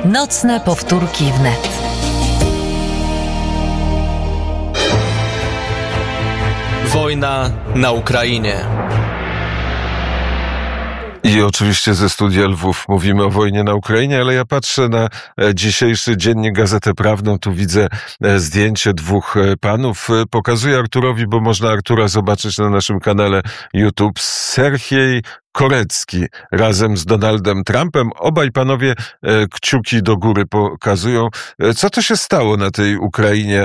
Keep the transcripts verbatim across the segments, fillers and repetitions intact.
Nocne powtórki wnet. Wojna na Ukrainie. I oczywiście ze studia Lwów mówimy o wojnie na Ukrainie, ale ja patrzę na dzisiejszy dziennik, Gazetę Prawną, tu widzę zdjęcie dwóch panów. Pokazuję Arturowi, bo można Artura zobaczyć na naszym kanale YouTube. Serhiej Korecki razem z Donaldem Trumpem. Obaj panowie kciuki do góry pokazują. Co to się stało na tej Ukrainie,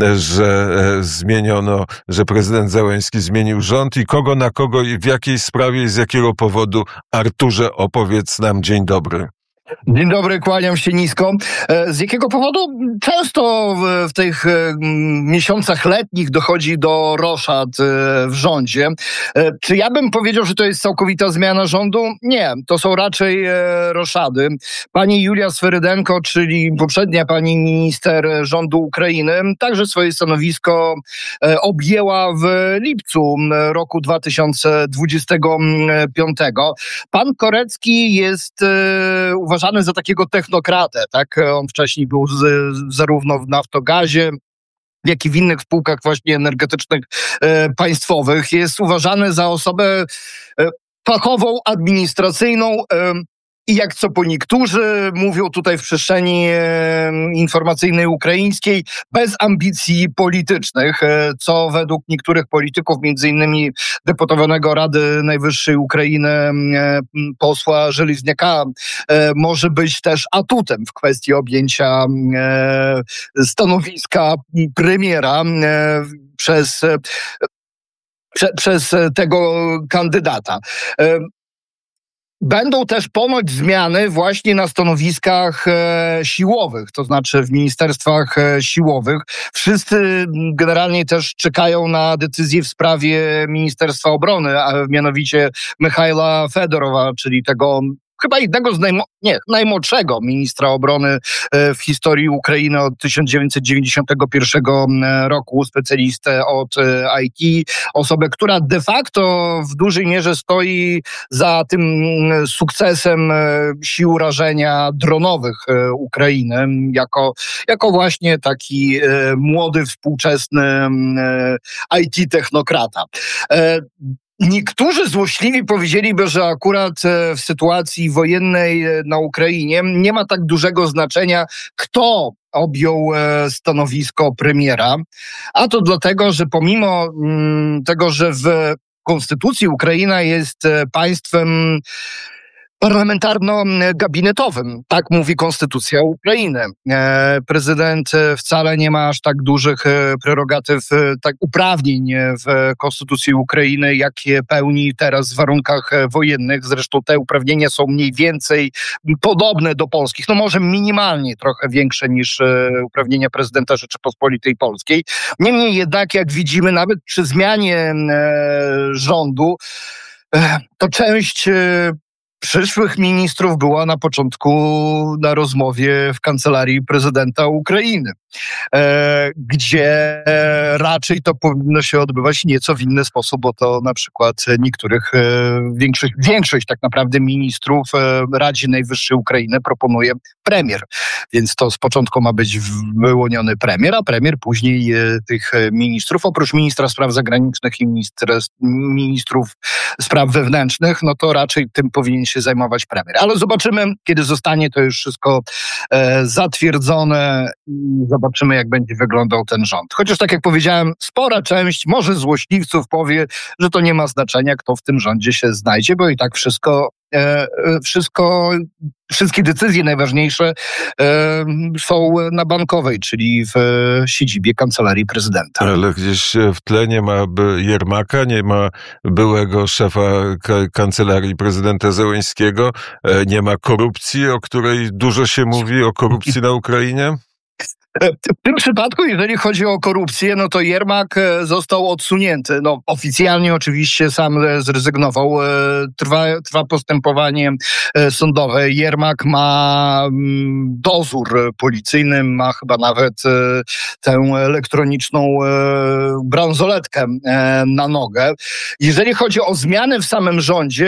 że zmieniono, że prezydent Zełenski zmienił rząd i kogo na kogo i w jakiej sprawie i z jakiego powodu? Arturze, opowiedz nam. Dzień dobry. Dzień dobry, kłaniam się nisko. Z jakiego powodu? Często w tych miesiącach letnich dochodzi do roszad w rządzie. Czy ja bym powiedział, że to jest całkowita zmiana rządu? Nie, to są raczej roszady. Pani Julia Swerydenko, czyli poprzednia pani minister rządu Ukrainy, także swoje stanowisko objęła w lipcu roku dwa tysiące dwudziestego piątego. Pan Korecki jest uważany uważany za takiego technokratę, tak? On wcześniej był z, zarówno w Naftogazie, jak i w innych spółkach właśnie energetycznych e, państwowych. Jest uważany za osobę e, fachową, administracyjną, e, i jak co po niektórzy mówią tutaj w przestrzeni e, informacyjnej ukraińskiej, bez ambicji politycznych, e, co według niektórych polityków, między innymi deputowanego Rady Najwyższej Ukrainy e, posła Żelizniaka, e, może być też atutem w kwestii objęcia e, stanowiska premiera e, przez, e, prze, przez tego kandydata. E, Będą też ponoć zmiany właśnie na stanowiskach e, siłowych, to znaczy w ministerstwach e, siłowych. Wszyscy generalnie też czekają na decyzję w sprawie Ministerstwa Obrony, a mianowicie Michajla Fedorowa, czyli tego chyba jednego z najmo- nie, najmłodszego ministra obrony w historii Ukrainy od tysiąc dziewięćset dziewięćdziesiątego pierwszego roku, specjalistę od I T, osobę, która de facto w dużej mierze stoi za tym sukcesem sił rażenia dronowych Ukrainy, jako, jako właśnie taki młody, współczesny I T technokrata. Niektórzy złośliwi powiedzieliby, że akurat w sytuacji wojennej na Ukrainie nie ma tak dużego znaczenia, kto objął stanowisko premiera, a to dlatego, że pomimo tego, że w konstytucji Ukraina jest państwem parlamentarno-gabinetowym. Tak mówi konstytucja Ukrainy. Prezydent wcale nie ma aż tak dużych prerogatyw, tak uprawnień w konstytucji Ukrainy, jakie pełni teraz w warunkach wojennych. Zresztą te uprawnienia są mniej więcej podobne do polskich, no może minimalnie trochę większe niż uprawnienia prezydenta Rzeczypospolitej Polskiej. Niemniej jednak, jak widzimy, nawet przy zmianie rządu, to część przyszłych ministrów była na początku na rozmowie w kancelarii prezydenta Ukrainy, e, gdzie raczej to powinno się odbywać nieco w inny sposób, bo to na przykład niektórych, e, większość, większość tak naprawdę ministrów e, Radzie Najwyższej Ukrainy proponuje premier. Więc to z początku ma być wyłoniony premier, a premier później e, tych ministrów, oprócz ministra spraw zagranicznych i ministra, ministrów spraw wewnętrznych, no to raczej tym powinien się zajmować premier. Ale zobaczymy, kiedy zostanie to już wszystko e, zatwierdzone i zobaczymy, jak będzie wyglądał ten rząd. Chociaż tak jak powiedziałem, spora część, może złośliwców powie, że to nie ma znaczenia, kto w tym rządzie się znajdzie, bo i tak wszystko E, wszystko, wszystkie decyzje najważniejsze e, są na Bankowej, czyli w siedzibie Kancelarii Prezydenta. Ale gdzieś w tle nie ma Jermaka, nie ma byłego szefa k- Kancelarii Prezydenta Zełenskiego, e, nie ma korupcji, o której dużo się mówi, o korupcji na Ukrainie? W tym przypadku, jeżeli chodzi o korupcję, no to Jermak został odsunięty. No, oficjalnie oczywiście sam zrezygnował. Trwa, trwa postępowanie sądowe. Jermak ma dozór policyjny, ma chyba nawet tę elektroniczną bransoletkę na nogę. Jeżeli chodzi o zmiany w samym rządzie,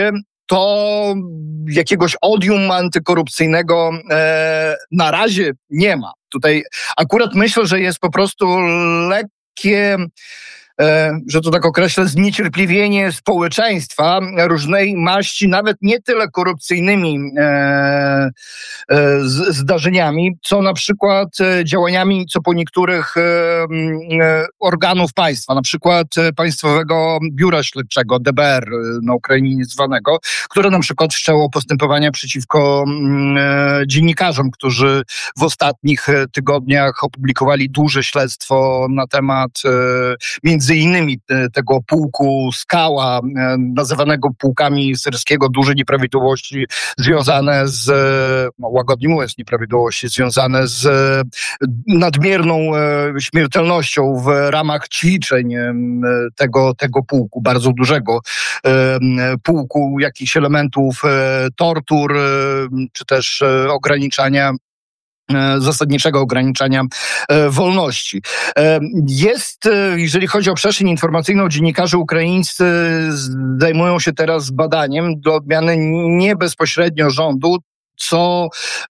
to jakiegoś odium antykorupcyjnego na razie nie ma. Tutaj akurat myślę, że jest po prostu lekkie, że to tak określę, zniecierpliwienie społeczeństwa różnej maści, nawet nie tyle korupcyjnymi e, e, z, zdarzeniami, co na przykład działaniami, co po niektórych e, e, organów państwa, na przykład Państwowego Biura Śledczego, D B R na Ukrainie zwanego, które na przykład wszczęło postępowania przeciwko e, dziennikarzom, którzy w ostatnich tygodniach opublikowali duże śledztwo na temat e, między innymi tego pułku Skała, nazywanego pułkami Syrskiego, duże nieprawidłowości związane z, no, łagodnie mówiąc, nieprawidłowości związane z nadmierną śmiertelnością w ramach ćwiczeń tego, tego pułku, bardzo dużego pułku, jakichś elementów tortur, czy też ograniczania zasadniczego ograniczania wolności. Jest, jeżeli chodzi o przestrzeń informacyjną, dziennikarze ukraińscy zajmują się teraz badaniem do odmiany nie bezpośrednio rządu, co,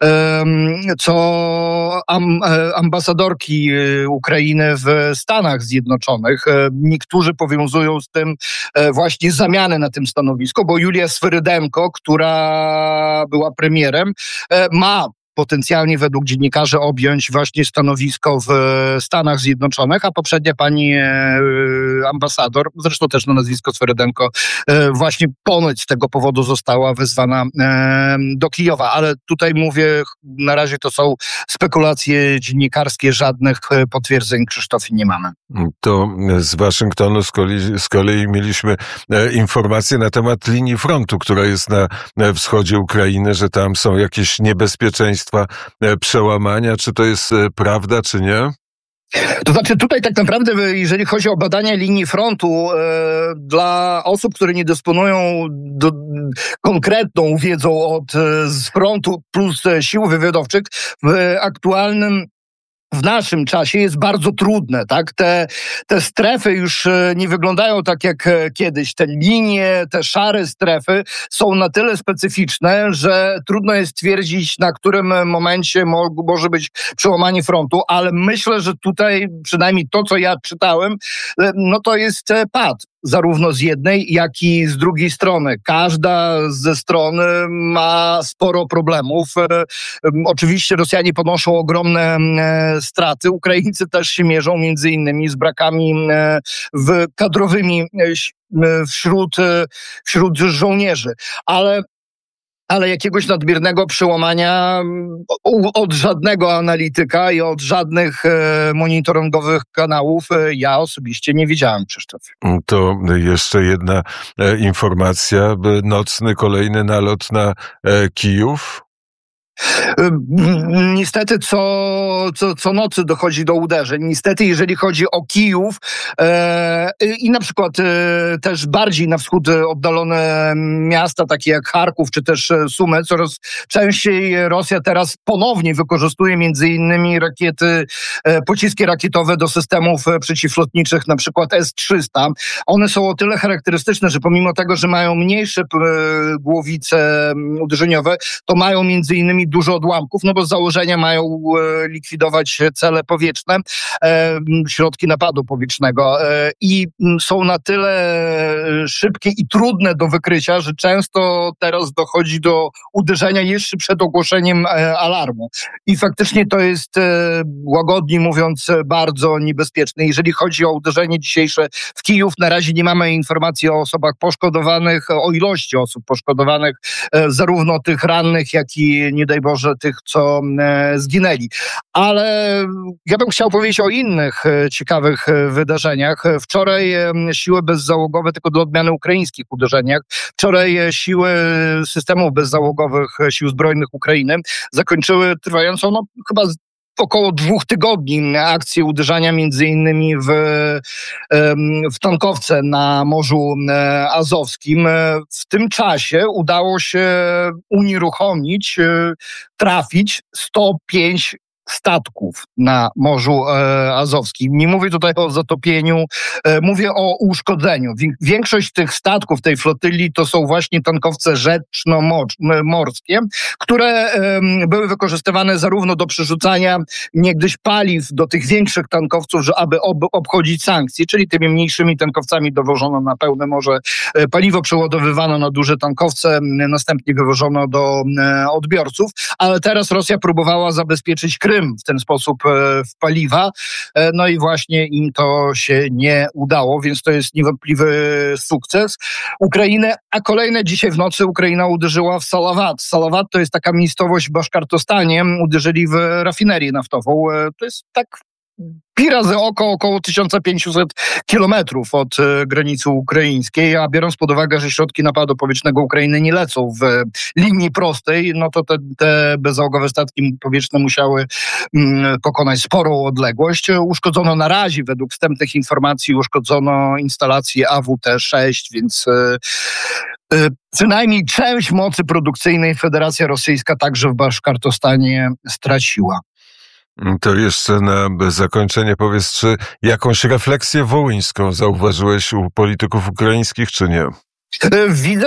co ambasadorki Ukrainy w Stanach Zjednoczonych. Niektórzy powiązują z tym właśnie zamianę na tym stanowisku, bo Julia Swyrydenko, która była premierem, ma potencjalnie według dziennikarzy objąć właśnie stanowisko w Stanach Zjednoczonych, a poprzednia pani e, ambasador, zresztą też na nazwisko Swyrydenko, e, właśnie ponoć z tego powodu została wezwana e, do Kijowa. Ale tutaj mówię, na razie to są spekulacje dziennikarskie, żadnych potwierdzeń, Krzysztofie, nie mamy. To z Waszyngtonu z kolei, z kolei mieliśmy e, informacje na temat linii frontu, która jest na e, wschodzie Ukrainy, że tam są jakieś niebezpieczeństwa, przełamania. Czy to jest prawda, czy nie? To znaczy tutaj tak naprawdę, jeżeli chodzi o badania linii frontu, e, dla osób, które nie dysponują do, konkretną wiedzą od z frontu plus sił wywiadowczych, w aktualnym w naszym czasie jest bardzo trudne, tak? Te, te strefy już nie wyglądają tak jak kiedyś. Te linie, te szare strefy są na tyle specyficzne, że trudno jest stwierdzić, na którym momencie mo- może być przełamanie frontu, ale myślę, że tutaj przynajmniej to, co ja czytałem, no to jest pad. Zarówno z jednej, jak i z drugiej strony. Każda ze stron ma sporo problemów. Oczywiście Rosjanie ponoszą ogromne straty. Ukraińcy też się mierzą między innymi z brakami w kadrowymi wśród, wśród żołnierzy. Ale ale jakiegoś nadmiernego przełamania od żadnego analityka i od żadnych monitoringowych kanałów ja osobiście nie widziałem, Krzysztofie. To jeszcze jedna informacja. Nocny kolejny nalot na Kijów. Niestety co, co, co nocy dochodzi do uderzeń. Niestety jeżeli chodzi o Kijów e, i na przykład e, też bardziej na wschód oddalone miasta, takie jak Charków czy też Sumy, coraz częściej Rosja teraz ponownie wykorzystuje między innymi rakiety, e, pociski rakietowe do systemów przeciwlotniczych, na przykład S trzysta. One są o tyle charakterystyczne, że pomimo tego, że mają mniejsze e, głowice uderzeniowe, to mają między innymi dużo odłamków, no bo z założenia mają e, likwidować cele powietrzne, e, środki napadu powietrznego e, i m, są na tyle szybkie i trudne do wykrycia, że często teraz dochodzi do uderzenia jeszcze przed ogłoszeniem e, alarmu. I faktycznie to jest, e, łagodnie mówiąc, bardzo niebezpieczne. Jeżeli chodzi o uderzenie dzisiejsze w Kijów, na razie nie mamy informacji o osobach poszkodowanych, o ilości osób poszkodowanych, e, zarówno tych rannych, jak i nie daj Boże tych, co e, zginęli. Ale ja bym chciał powiedzieć o innych e, ciekawych e, wydarzeniach. Wczoraj e, siły bezzałogowe, tylko do odmiany ukraińskich uderzeniach, wczoraj e, siły systemów bezzałogowych e, Sił Zbrojnych Ukrainy zakończyły trwającą no chyba z około dwóch tygodni akcję uderzania między innymi w, w tankowce na Morzu Azowskim. W tym czasie udało się unieruchomić, trafić sto pięć statków na Morzu e, Azowskim. Nie mówię tutaj o zatopieniu, e, mówię o uszkodzeniu. Wię- większość tych statków, tej flotyli, to są właśnie tankowce rzeczno-morskie, które e, były wykorzystywane zarówno do przerzucania niegdyś paliw do tych większych tankowców, że aby ob- obchodzić sankcje, czyli tymi mniejszymi tankowcami dowożono na pełne morze e, paliwo, przeładowywano na duże tankowce, m, następnie wywożono do e, odbiorców, ale teraz Rosja próbowała zabezpieczyć Krym w ten sposób e, w paliwa, e, no i właśnie im to się nie udało, więc to jest niewątpliwy sukces Ukrainy, a kolejne dzisiaj w nocy Ukraina uderzyła w Salawat. Salawat to jest taka miejscowość w Baszkartostanie, uderzyli w rafinerię naftową, e, to jest tak pi razy oko, około tysiąc pięćset kilometrów od e, granicy ukraińskiej, a biorąc pod uwagę, że środki napadu powietrznego Ukrainy nie lecą w e, linii prostej, no to te, te bezzałogowe statki powietrzne musiały mm, pokonać sporą odległość. Uszkodzono na razie, według wstępnych informacji, uszkodzono instalację A W T sześć, więc e, e, przynajmniej część mocy produkcyjnej Federacja Rosyjska także w Baszkartostanie straciła. To jeszcze na zakończenie powiedz, czy jakąś refleksję wołyńską zauważyłeś u polityków ukraińskich, czy nie? Widzę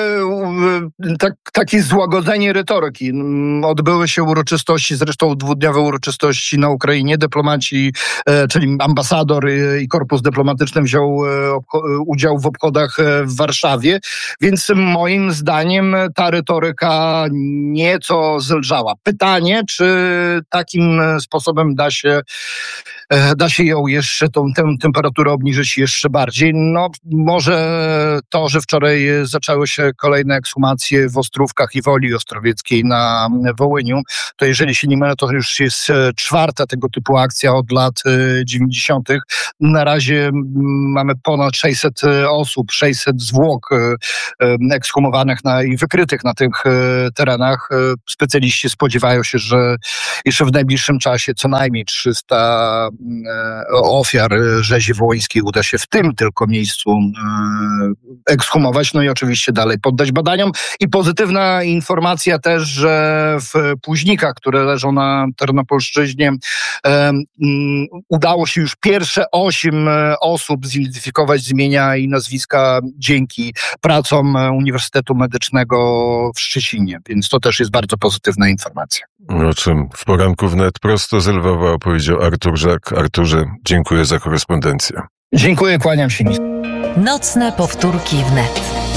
tak, takie złagodzenie retoryki. Odbyły się uroczystości, zresztą dwudniowe uroczystości na Ukrainie. Dyplomaci, czyli ambasador i korpus dyplomatyczny wziął udział w obchodach w Warszawie, więc moim zdaniem ta retoryka nieco zelżała. Pytanie, czy takim sposobem da się da się ją jeszcze, tą, tę temperaturę obniżyć jeszcze bardziej. No może to, że wczoraj zaczęły się kolejne ekshumacje w Ostrówkach i Woli Ostrowieckiej na Wołyniu, to jeżeli się nie mylę, to już jest czwarta tego typu akcja od lat dziewięćdziesiątych. Na razie mamy ponad sześćset osób, sześćset zwłok ekshumowanych na, i wykrytych na tych terenach. Specjaliści spodziewają się, że jeszcze w najbliższym czasie co najmniej trzysta ofiar rzezi wołyńskiej uda się w tym tylko miejscu ekshumować, no i oczywiście dalej poddać badaniom. I pozytywna informacja też, że w Późnikach, które leżą na Ternopolszczyźnie, um, udało się już pierwsze osiem osób zidentyfikować z imienia i nazwiska dzięki pracom Uniwersytetu Medycznego w Szczecinie, więc to też jest bardzo pozytywna informacja. O czym w poranku wnet prosto z Lwowa opowiedział Artur Żak. Arturze, dziękuję za korespondencję. Dziękuję, kłaniam się nisko. Nocne powtórki wnet.